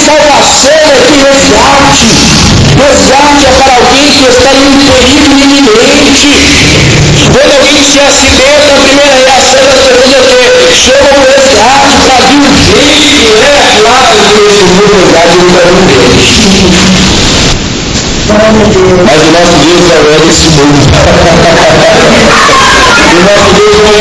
salvação é de resgate. Resgate é para alguém que está em um perigo iminente. Quando alguém se acidenta, a primeira reação das pessoas é o quê? Chama o resgate para vir urgente, né? Claro que esse mundo resgate não é urgente. Mas o nosso Deus não é desse mundo. O nosso Deus não é